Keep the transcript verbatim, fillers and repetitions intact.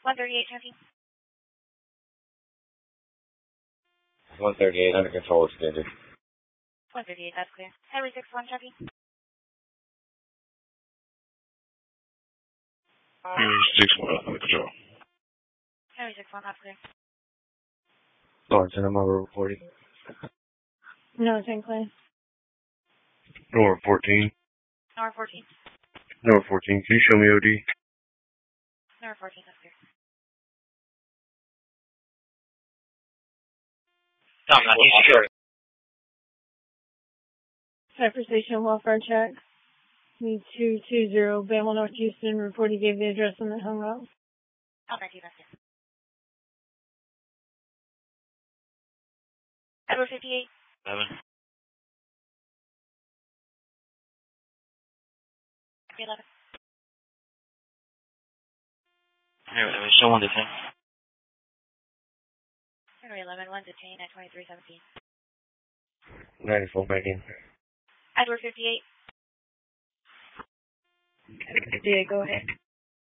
one thirty-eight, Chevy. one thirty-eight, under control extended. one thirty-eight, that's clear. Henry six one, Chevy. Henry six one, under control. Henry six one, that's clear. Lawrence, I'm over reporting. No, Saint Clair. Nora fourteen. Nora fourteen. Nora fourteen, can you show me O D? Nora fourteen, that's clear. No, I'm not sure. Cypher Station welfare check. Me two two zero, Bama North Houston. Report he gave the address and then hung up. Oh, thank you, that's it. Edward fifty-eight. Seven. eleven. Anyway, show one detained. Henry eleven, one detained at twenty-three seventeen. ninety-four, back in. Edward fifty-eight. Edward fifty-eight, go ahead.